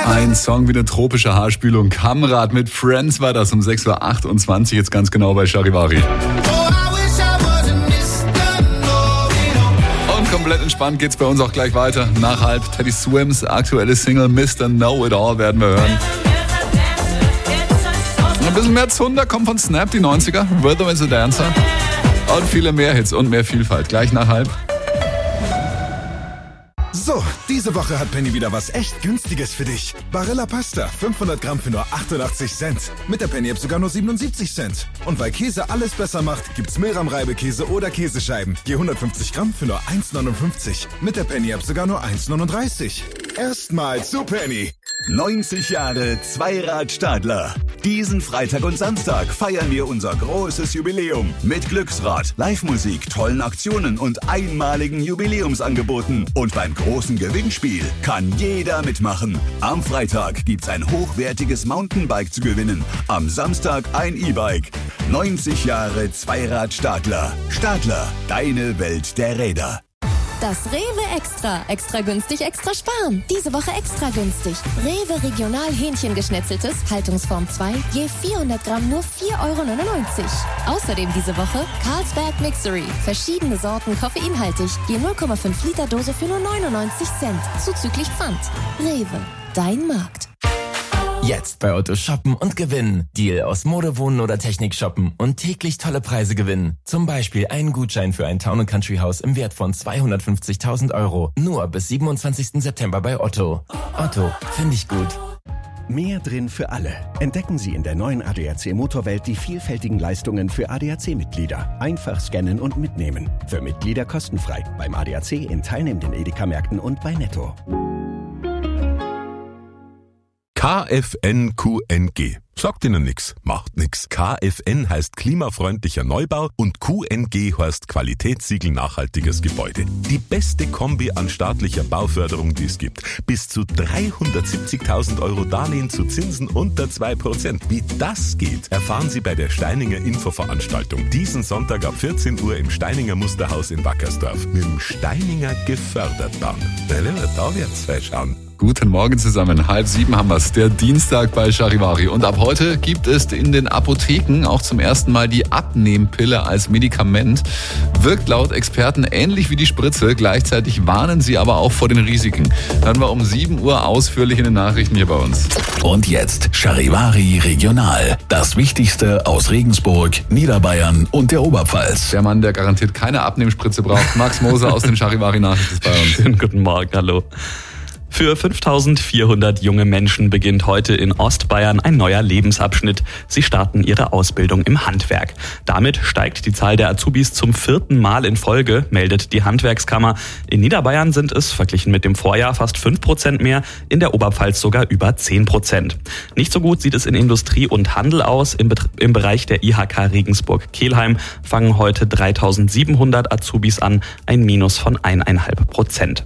Ein Song wie eine tropische Haarspülung. Kamrad mit Friends war das um 6.28 Uhr, jetzt ganz genau bei Charivari. Und komplett entspannt geht's bei uns auch gleich weiter. Nach halb Teddy Swims aktuelle Single Mr. Know It All werden wir hören. Ein bisschen mehr Zunder kommt von Snap, die 90er, Rhythm is a Dancer. Und viele mehr Hits und mehr Vielfalt. Gleich nach halb. So, diese Woche hat Penny wieder was echt Günstiges für dich. Barilla Pasta, 500 Gramm für nur 88 Cent. Mit der Penny-App sogar nur 77 Cent. Und weil Käse alles besser macht, gibt's Milram-Reibekäse oder Käsescheiben. Je 150 Gramm für nur 1,59. Mit der Penny-App sogar nur 1,39. Erstmal zu Penny. 90 Jahre Zweirad-Stadler. Diesen Freitag und Samstag feiern wir unser großes Jubiläum mit Glücksrad, Live-Musik, tollen Aktionen und einmaligen Jubiläumsangeboten. Und beim großen Gewinnspiel kann jeder mitmachen. Am Freitag gibt's ein hochwertiges Mountainbike zu gewinnen. Am Samstag ein E-Bike. 90 Jahre Zweirad-Stadler. Stadler, deine Welt der Räder. Das Rewe Extra. Extra günstig, extra sparen. Diese Woche extra günstig. Rewe Regional Hähnchengeschnetzeltes, Haltungsform 2, je 400 Gramm nur 4,99 €. Außerdem diese Woche Carlsberg Mixery. Verschiedene Sorten koffeinhaltig, je 0,5 Liter Dose für nur 99 Cent. Zuzüglich Pfand. Rewe, dein Markt. Jetzt bei Otto shoppen und gewinnen. Deal aus Mode, Wohnen oder Technik shoppen und täglich tolle Preise gewinnen. Zum Beispiel einen Gutschein für ein Town & Country Haus im Wert von 250.000 €. Nur bis 27. September bei Otto. Otto, finde ich gut. Mehr drin für alle. Entdecken Sie in der neuen ADAC Motorwelt die vielfältigen Leistungen für ADAC-Mitglieder. Einfach scannen und mitnehmen. Für Mitglieder kostenfrei. Beim ADAC in teilnehmenden Edeka-Märkten und bei Netto. KFN-QNG. Sagt Ihnen nix, macht nix. KFN heißt klimafreundlicher Neubau und QNG heißt Qualitätssiegel nachhaltiges Gebäude. Die beste Kombi an staatlicher Bauförderung, die es gibt. Bis zu 370.000 € Darlehen zu Zinsen unter 2%. Wie das geht, erfahren Sie bei der Steininger Infoveranstaltung. Diesen Sonntag ab 14 Uhr im Steininger Musterhaus in Wackersdorf. Mit dem Steininger Gefördertbahn. Da wird's schauen. Guten Morgen zusammen. 6:30 haben wir's. Der Dienstag bei Charivari. Und ab heute gibt es in den Apotheken auch zum ersten Mal die Abnehmpille als Medikament. Wirkt laut Experten ähnlich wie die Spritze. Gleichzeitig warnen sie aber auch vor den Risiken. Hören wir um 7 Uhr ausführlich in den Nachrichten hier bei uns. Und jetzt Charivari Regional. Das Wichtigste aus Regensburg, Niederbayern und der Oberpfalz. Der Mann, der garantiert keine Abnehmspritze braucht. Max Moser aus den Charivari Nachrichten ist bei uns. Schönen guten Morgen, hallo. Für 5.400 junge Menschen beginnt heute in Ostbayern ein neuer Lebensabschnitt. Sie starten ihre Ausbildung im Handwerk. Damit steigt die Zahl der Azubis zum 4. Mal in Folge, meldet die Handwerkskammer. In Niederbayern sind es, verglichen mit dem Vorjahr, fast 5% mehr, in der Oberpfalz sogar über 10%. Nicht so gut sieht es in Industrie und Handel aus. Im Bereich der IHK Regensburg-Kelheim fangen heute 3.700 Azubis an, ein Minus von 1,5%.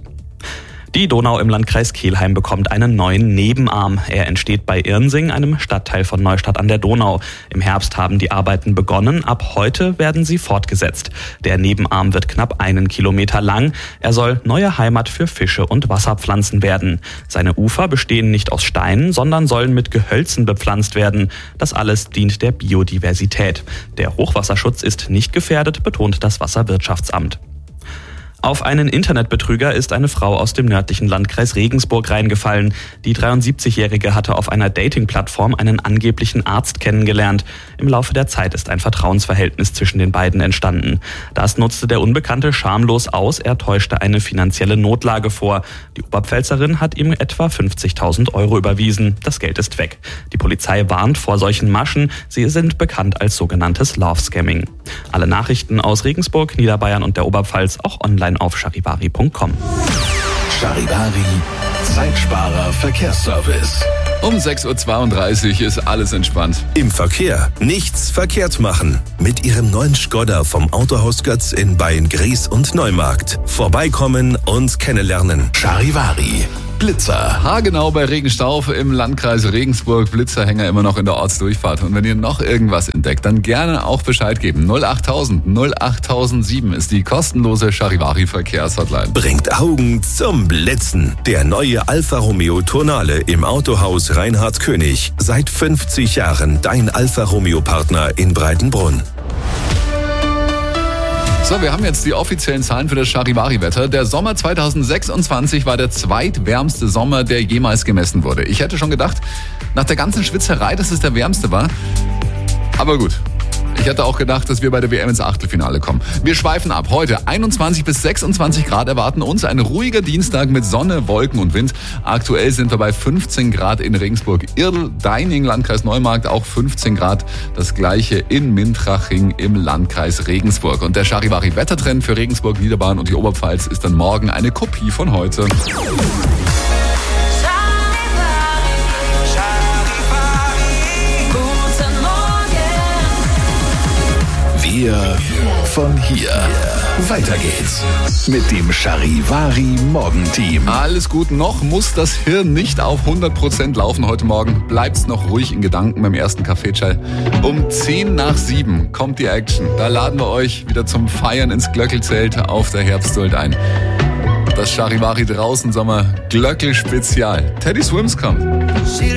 Die Donau im Landkreis Kelheim bekommt einen neuen Nebenarm. Er entsteht bei Irnsing, einem Stadtteil von Neustadt an der Donau. Im Herbst haben die Arbeiten begonnen, ab heute werden sie fortgesetzt. Der Nebenarm wird knapp 1 Kilometer lang. Er soll neue Heimat für Fische und Wasserpflanzen werden. Seine Ufer bestehen nicht aus Steinen, sondern sollen mit Gehölzen bepflanzt werden. Das alles dient der Biodiversität. Der Hochwasserschutz ist nicht gefährdet, betont das Wasserwirtschaftsamt. Auf einen Internetbetrüger ist eine Frau aus dem nördlichen Landkreis Regensburg reingefallen. Die 73-Jährige hatte auf einer Dating-Plattform einen angeblichen Arzt kennengelernt. Im Laufe der Zeit ist ein Vertrauensverhältnis zwischen den beiden entstanden. Das nutzte der Unbekannte schamlos aus. Er täuschte eine finanzielle Notlage vor. Die Oberpfälzerin hat ihm etwa 50.000 € überwiesen. Das Geld ist weg. Die Polizei warnt vor solchen Maschen. Sie sind bekannt als sogenanntes Love-Scamming. Alle Nachrichten aus Regensburg, Niederbayern und der Oberpfalz auch online auf charivari.com. Charivari, Zeitsparer Verkehrsservice. Um 6.32 Uhr ist alles entspannt. Im Verkehr nichts verkehrt machen. Mit Ihrem neuen Skoda vom Autohaus Götz in Beyen-Gries und Neumarkt. Vorbeikommen und kennenlernen. Charivari, Blitzer. Haargenau bei Regenstauf im Landkreis Regensburg. Blitzerhänger immer noch in der Ortsdurchfahrt. Und wenn ihr noch irgendwas entdeckt, dann gerne auch Bescheid geben. 08000 08007 ist die kostenlose Charivari-Verkehrshotline. Bringt Augen zum Blitzen. Der neue Alfa Romeo Tonale im Autohaus Reinhard König. Seit 50 Jahren dein Alfa Romeo Partner in Breitenbrunn. So, wir haben jetzt die offiziellen Zahlen für das Charivari-Wetter. Der Sommer 2026 war der zweitwärmste Sommer, der jemals gemessen wurde. Ich hätte schon gedacht, nach der ganzen Schwitzerei, dass es der wärmste war. Aber gut. Ich hätte auch gedacht, dass wir bei der WM ins Achtelfinale kommen. Wir schweifen ab. Heute 21 bis 26 Grad erwarten uns. Ein ruhiger Dienstag mit Sonne, Wolken und Wind. Aktuell sind wir bei 15 Grad in Regensburg, Irl, Deining, Landkreis Neumarkt, auch 15 Grad. Das gleiche in Mintraching im Landkreis Regensburg. Und der Charivari-Wettertrend für Regensburg, Niederbayern und die Oberpfalz ist dann morgen eine Kopie von heute. Wir von hier. Weiter geht's mit dem Charivari Morgenteam. Alles gut, noch muss das Hirn nicht auf 100% laufen heute Morgen. Bleibt's noch ruhig in Gedanken beim ersten Kaffeeschall. Um 10 nach 7 kommt die Action. Da laden wir euch wieder zum Feiern ins Glöckelzelt auf der Herbstzult ein. Das Charivari draußen Sommer Glöckel Spezial. Teddy Swims kommt.